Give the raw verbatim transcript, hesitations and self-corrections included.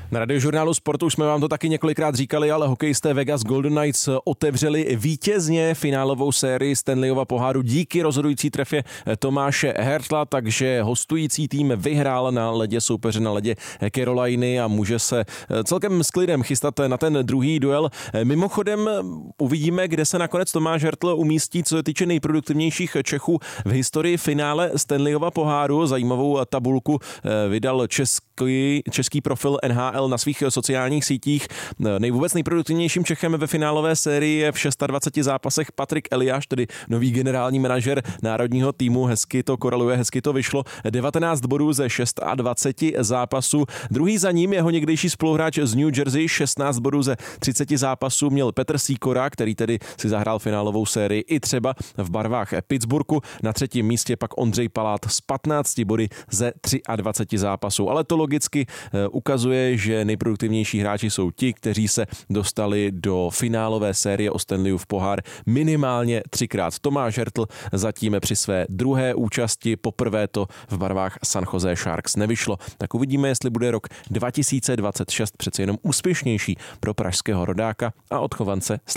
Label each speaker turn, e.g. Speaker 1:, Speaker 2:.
Speaker 1: Na Radiožurnálu Sportu už jsme vám to taky několikrát říkali, ale hokejisté Vegas Golden Knights otevřeli vítězně finálovou sérii Stanleyova poháru díky rozhodující trefě Tomáše Hertla, takže hostující tým vyhrál na ledě soupeře na ledě Caroliny a může se celkem s klidem chystat na ten druhý duel. Mimochodem uvidíme, kde se nakonec Tomáš Hertl umístí, co se týče nejproduktivnějších Čechů v historii finále Stanleyova poháru. Zajímavou tabulku vydal český, český profil N H L na svých sociálních sítích. Nejvůbec nejproduktivnějším Čechem ve finálové sérii je v dvaceti šesti zápasech Patrik Eliáš, tedy nový generální manažer národního týmu. Hezky to koreluje, hezky to vyšlo. devatenáct bodů ze dvaceti šesti zápasů. Druhý za ním jeho někdejší spoluhráč z New Jersey, šestnáct bodů ze třiceti zápasů měl Petr Sýkora, který tedy si zahrál finálovou sérii i třeba v barvách Pittsburghu. Na třetím místě pak Ondřej Palát s patnácti body ze dvaceti třech zápasů. Ale to logicky ukazuje, že nejproduktivnější hráči jsou ti, kteří se dostali do finálové série o Stanleyův pohár minimálně třikrát. Tomáš Hertl zatím při své druhé účasti, poprvé to v barvách San Jose Sharks nevyšlo. Tak uvidíme, jestli bude rok dva tisíce dvacet šest přece jenom úspěšnější pro pražského rodáka a odchovance